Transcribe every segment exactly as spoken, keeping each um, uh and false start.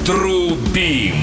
Трубим.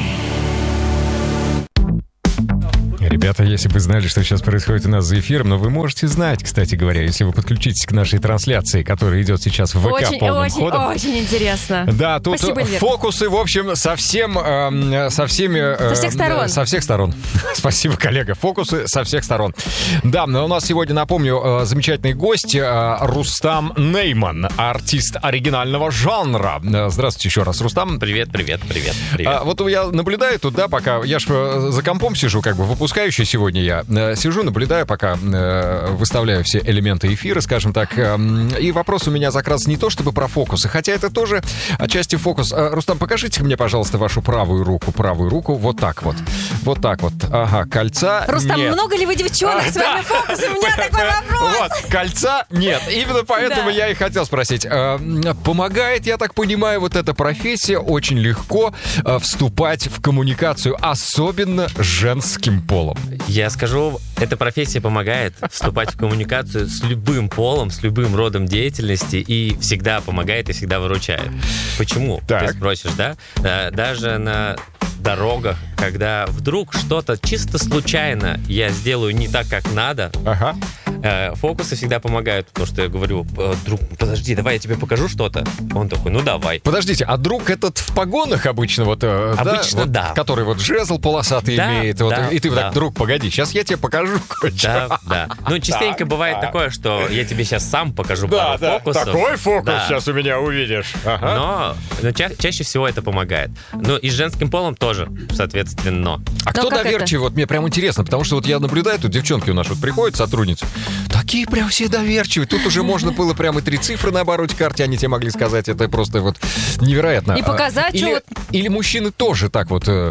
Ребята, если бы знали, что сейчас происходит у нас за эфиром, но вы можете знать, кстати говоря, если вы подключитесь к нашей трансляции, которая идет сейчас в ВК очень, полным очень, ходом. Очень интересно. Да, тут Спасибо, фокусы, в общем, со всем, э, со всеми... Э, со всех сторон. Со всех сторон. Спасибо, коллега. Фокусы со всех сторон. Да, но у нас сегодня, напомню, замечательный гость Рустам Нейман, артист оригинального жанра. Здравствуйте еще раз, Рустам. Привет, привет, привет. привет. А, вот я наблюдаю тут, да, пока... Я же за компом сижу, как бы выпускающий сегодня я. Сижу, наблюдаю, пока э, выставляю все элементы эфира, скажем так. Э, и вопрос у меня как раз не то, чтобы про фокусы, хотя это тоже отчасти фокус. Э, Рустам, покажите мне, пожалуйста, вашу правую руку. Правую руку вот так вот. Вот так вот. Ага, кольца Рустам, нет. много ли вы девчонок а, с вами да. фокус? У меня такой вопрос. Вот, кольца нет. Именно поэтому Да. я и хотел спросить. Э, помогает, я так понимаю, вот эта профессия очень легко э, вступать в коммуникацию, особенно с женским полом. Я скажу, эта профессия помогает вступать в коммуникацию с любым полом, с любым родом деятельности и всегда помогает и всегда выручает. Почему? Так. Ты спросишь, да? Э, Даже на дорогах, когда вдруг что-то чисто случайно я сделаю не так, как надо, Ага. э, фокусы всегда помогают, потому что я говорю: друг, подожди, давай я тебе покажу что-то. Он такой: ну давай. Подождите, а друг этот в погонах обычно вот, э, Обычно вот, да. который вот жезл полосатый Да, имеет, вот, да, и ты вот да. так: друг, погоди, сейчас я тебе покажу кое-что. Да, да. Ну, частенько Так, бывает да. такое, что я тебе сейчас сам покажу Да, пару да, фокусов. такой фокус Да. сейчас у меня увидишь. Ага. Но, но ча- чаще всего это помогает. Ну и с женским полом тоже, соответственно. А кто как доверчивый? Вот мне прям интересно, потому что вот я наблюдаю, тут девчонки у нас вот приходят, сотрудницы, такие прям все доверчивые. Тут уже можно было прям и три цифры на обороте карте, они тебе могли сказать, это просто вот невероятно. И показать, или, что вот- или мужчины тоже так вот... э,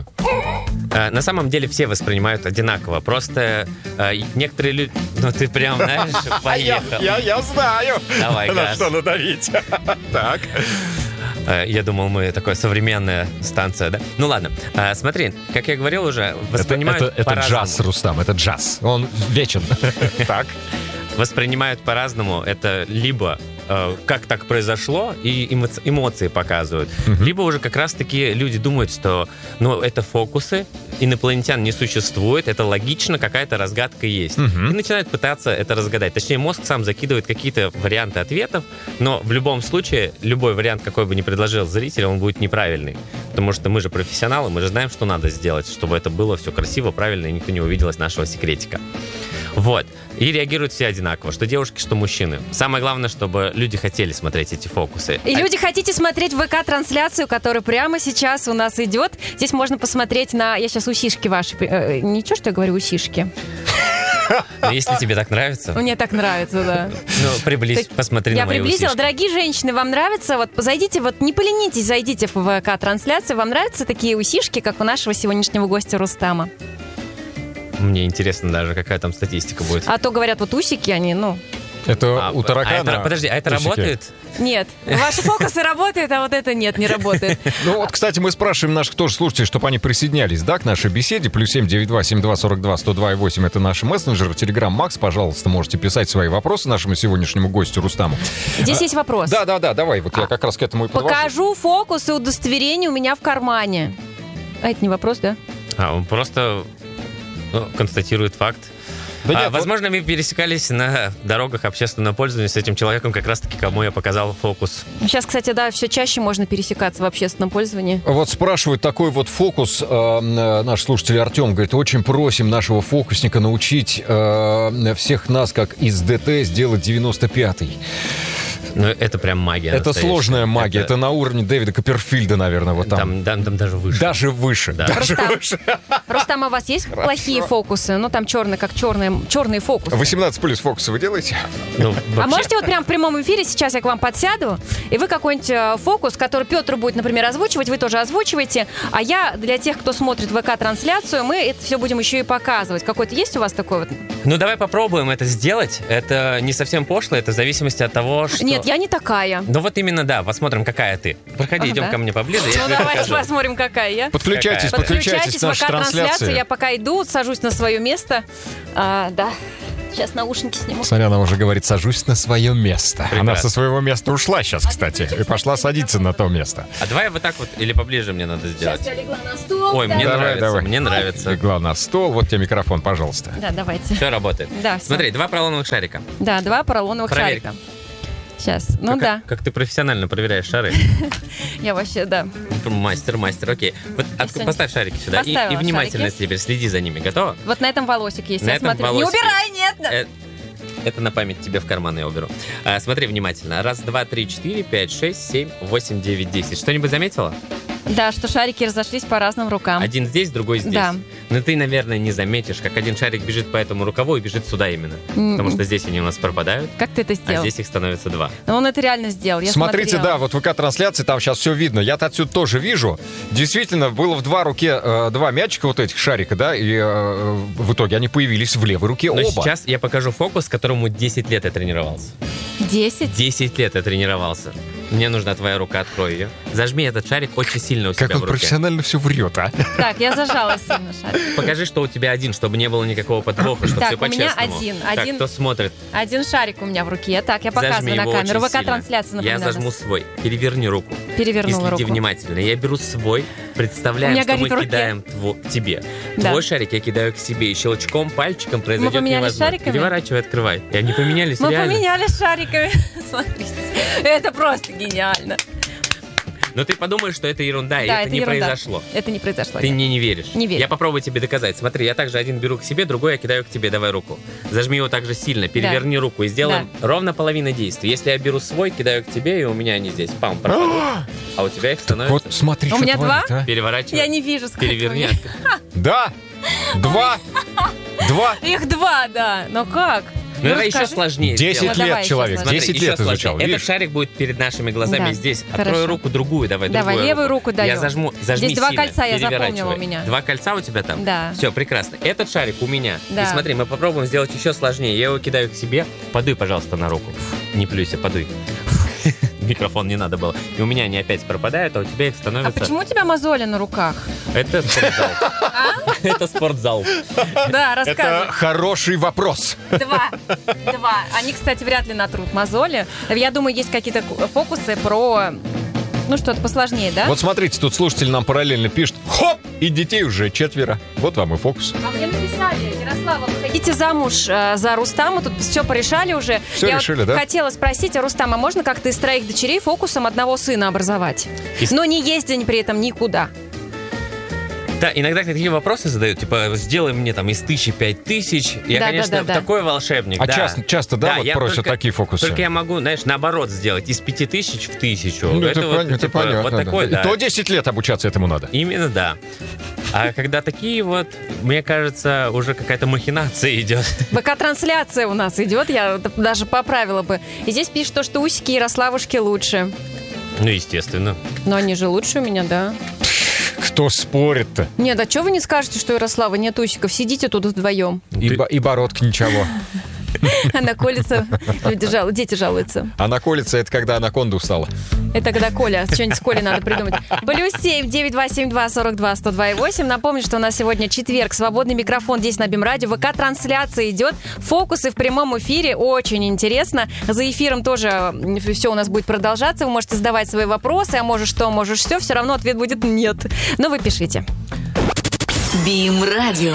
Э, На самом деле все воспринимают одинаково. Просто э, некоторые люди... Ну ты прям, знаешь, поехал. Я, я знаю, Давай, на газ. что надавить. Так. Э, Я думал, мы такая современная станция, да? Ну ладно. Э, Смотри, как я говорил уже, Это, воспринимают это, это по-разному. джаз, Рустам, это джаз. Он вечен. Так. Воспринимают по-разному. Это либо э, как так произошло, и эмо- эмоции показывают. Мгм. Либо уже как раз-таки люди думают, что ну, это фокусы, инопланетян не существует, это логично, какая-то разгадка есть. Мгм. И начинают пытаться это разгадать. Точнее, мозг сам закидывает какие-то варианты ответов, но в любом случае, любой вариант, какой бы ни предложил зритель, он будет неправильный. Потому что мы же профессионалы, мы же знаем, что надо сделать, чтобы это было все красиво, правильно, и никто не увидел из нашего секретика. Вот. И реагируют все одинаково, что девушки, что мужчины. Самое главное, чтобы люди хотели смотреть эти фокусы. И А- люди, хотите смотреть ВК-трансляцию, которая прямо сейчас у нас идет. Здесь можно посмотреть на... Я сейчас усишки ваши... э, Ничего, что я говорю усишки? Ну, если тебе так нравится, Мне так нравится, да. ну, приблизь, Так, посмотри Я на мои приблизила. усишки. Дорогие женщины, вам нравится? Вот зайдите, вот не поленитесь, зайдите в ВК-трансляцию. Вам нравятся такие усишки, как у нашего сегодняшнего гостя Рустама? Мне интересно даже, какая там статистика будет. А то говорят, вот усики, они, ну... Это А, у таракана. а это- подожди, а это усики. работает? Нет, ваши фокусы работают, а вот это нет, не работает. Ну вот, кстати, мы спрашиваем наших тоже слушателей, чтобы они присоединялись, да, к нашей беседе. Плюс семь девять два семь два сорок два сто два и восемь это наш мессенджер. Телеграм Макс, пожалуйста, можете писать свои вопросы нашему сегодняшнему гостю Рустаму. Здесь есть вопрос. Да, да, да, давай, вот я как раз к этому и подвожу. Покажу фокус и удостоверение у меня в кармане. А это не вопрос, да? А, он просто ну, констатирует факт. Да А, нет, вот- возможно, мы пересекались на дорогах общественного пользования с этим человеком, как раз-таки, кому я показал фокус. Сейчас, кстати, да, все чаще можно пересекаться в общественном пользовании. Вот спрашивают такой вот фокус, э, э, наш слушатель Артем говорит: очень просим нашего фокусника научить э, всех нас, как из ДТ, сделать девяносто пятый. Ну, это прям магия. Это настоящая. сложная магия, это... на уровне Дэвида Копперфильда, наверное, вот там. Там, там, там даже выше. Даже выше, Да. даже Рустам, выше. Рустам, а у вас есть плохие фокусы? Ну, там черные, как черные, черные фокусы. восемнадцать плюс фокусы вы делаете? Ну, А вообще- можете вот прям в прямом эфире сейчас я к вам подсяду, и вы какой-нибудь э, фокус, который Петр будет, например, озвучивать, вы тоже озвучиваете, а я для тех, кто смотрит ВК-трансляцию, мы это все будем еще и показывать. Какой-то есть у вас такой вот? Ну, давай попробуем это сделать. Это не совсем пошло, это в зависимости от того, что... Нет, я не такая. Ну, вот именно, да, посмотрим, какая ты. Проходи, А, идем да? ко мне поближе, я Ну, тебе давайте покажу. посмотрим, какая я. Подключайтесь, Какая? подключайтесь Подключайтесь к в нашей ВК-трансляцию, трансляции. я пока иду, сажусь на свое место. А, да. Сейчас наушники сниму. Смотри, она уже говорит, сажусь на свое место. Прекрасно. Она со своего места ушла сейчас, кстати, и пошла садиться на то место. А давай вот так вот, или поближе мне надо сделать. Сейчас я легла на стол. Ой, да. мне Давай, нравится, давай. мне нравится. Легла на стол, вот тебе микрофон, пожалуйста. Да, давайте. Все работает. Да, всё. Смотри, два поролоновых шарика. Да, два поролоновых Проверь. шарика. Сейчас, ну как, да. Как ты профессионально проверяешь шары. Я вообще, да. Мастер, мастер, окей. Вот от- Если- поставь шарики сюда и, Поставила и внимательно шарики. теперь следи за ними. Готово? Вот на этом волосик есть, На я этом смотрю. волосике. Не убирай, нет! да. Э, Это на память тебе в карман я уберу. А, смотри внимательно. Раз, два, три, четыре, пять, шесть, семь, восемь, девять, десять. Что-нибудь заметила? Да, что шарики разошлись по разным рукам. Один здесь, другой здесь. Да. Но ты, наверное, не заметишь, как один шарик бежит по этому рукаву и бежит сюда именно. М-м. Потому что здесь они у нас пропадают, Как ты это а сделал? здесь их становится два. Ну, он это реально сделал, я Смотрите, смотрела. да, вот в ВК-трансляции там сейчас все видно. Я-то отсюда тоже вижу. Действительно, было в два руке э, два мячика вот этих шарика, да, и э, в итоге они появились в левой руке Но оба. сейчас я покажу фокус, которому десять лет я тренировался. Десять? десять лет я тренировался. Мне нужна твоя рука, открой ее. Зажми этот шарик очень сильно у Как себя он в руке. профессионально все врет, а? Так, я зажала сильно шарик. Покажи, что у тебя один, чтобы не было никакого подвоха, чтобы Так, все у меня по-честному. один, Так, один. кто смотрит, Один шарик у меня в руке. Так, я зажми показываю на его камеру. очень ВК-трансляция, сильно. Я напоминаю. зажму свой. Переверни руку. И Перевернула следи руку. внимательно. Я беру свой, представляем, У меня что мы горит в руке. кидаем тво- тебе. Да. Твой шарик я кидаю к себе, и щелчком, пальчиком произойдет поменялись невозможно. шариками? Переворачивай, открывай. И они поменялись Мы реально. поменялись шариками. Смотрите. Это просто гениально. Но ты подумаешь, что это ерунда, и Да, это, это не ерунда. произошло. Это не произошло. Ты нет. мне не веришь. Не верю. Я попробую тебе доказать. Смотри, я также один беру к себе, другой я кидаю к тебе. Давай руку. Зажми его также сильно, переверни руку и сделаем ровно половину действий. Если я беру свой, кидаю к тебе, и у меня они здесь, пам, пропадут. А у тебя их становится... Вот смотри, У что меня творит, два? а. Переворачивай. Я не вижу, сколько Переверни. у меня. Да! Два! Два! Их два, да. Но как? Ну, это расскажи. еще сложнее Десять сделать. Ну, лет давай еще человек, сложнее. десять Смотри, лет еще сложнее. изучал, Этот видишь? шарик будет перед нашими глазами Да, здесь. хорошо. Открой руку другую, давай, Давай, другую левую руку даем. Я зажму, зажми Здесь два сильно, кольца, я запомнила переворачивай. у меня. Два кольца у тебя там? Да. Все, прекрасно. Этот шарик у меня. Да. И смотри, мы попробуем сделать еще сложнее. Я его кидаю к себе. Подуй, пожалуйста, на руку. Не плюйся, подуй. Микрофон не надо было. И у меня они опять пропадают, а у тебя их А становится... почему у тебя мозоли на руках? Это спортзал. Это спортзал. Да, Это рассказывай. хороший вопрос. Два. Два. Они, кстати, вряд ли натрут мозоли. Я думаю, есть какие-то фокусы про... Ну, что-то посложнее, да? Вот смотрите, тут слушатель нам параллельно пишет. Хоп! И детей уже четверо. Вот вам и фокус. А мне написали, Ярослава, вы хотите замуж э, за Рустама? Тут все порешали уже. Всё Я решили, вот да? хотела спросить, а Рустама, можно как-то из троих дочерей фокусом одного сына образовать? Из- Но не ездя при этом никуда. Да, иногда такие вопросы задают, типа, сделай мне там из тысячи пять тысяч. Я, Да, конечно, да, да, да. такой волшебник, А да. часто, часто, да, вот я просят только- такие фокусы? Только я могу, знаешь, наоборот сделать, из пяти тысяч в тысячу. Ну, это, вот, пон- это типа, понятно. вот да. такой, да. И то десять лет обучаться этому надо. Именно, да. А когда такие вот, мне кажется, уже какая-то махинация идет. ВК-трансляция у нас идет, я даже поправила бы. И здесь пишут, то, что усики Ярославушки лучше. Ну, естественно. Но они же лучше у меня, да. Кто спорит-то? Нет, а что вы не скажете, что у Ярослава нет усиков? Сидите тут вдвоем. И, бо- и бородка ничего. Она колется, люди жал- дети жалуются. А наколется это когда анаконда устала. Это когда Коля, что-нибудь с Колей надо придумать. Плюс семь, девять два семь два, сорок два, сто два и восемь. Напомню, что у нас сегодня четверг, свободный микрофон здесь на БИМ-радио. ВК-трансляция идет, фокусы в прямом эфире, очень интересно. За эфиром тоже все у нас будет продолжаться. Вы можете задавать свои вопросы, а можешь что, можешь все, все равно ответ будет нет. Но вы пишите. БИМ-радио.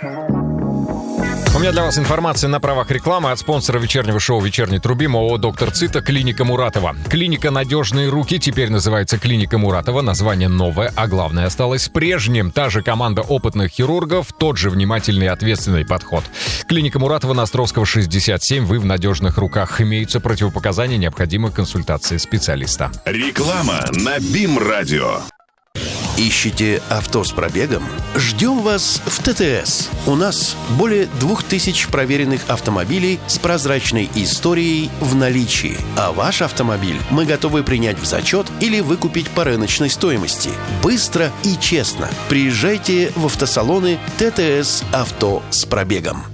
У меня для вас информация на правах рекламы от спонсора вечернего шоу «Вечерний Трубим» ООО «Доктор Цита» клиника Муратова. Клиника «Надежные руки» теперь называется клиника Муратова. Название новое, а главное осталось прежним. Та же команда опытных хирургов, тот же внимательный и ответственный подход. Клиника Муратова на Островского, шестьдесят семь. Вы в надежных руках. Имеются противопоказания, необходимы консультации специалиста. Реклама на БИМ-радио. Ищете авто с пробегом? Ждем вас в ТТС. У нас более двух тысяч проверенных автомобилей с прозрачной историей в наличии. А ваш автомобиль мы готовы принять в зачет или выкупить по рыночной стоимости. Быстро и честно. Приезжайте в автосалоны ТТС «Авто с пробегом».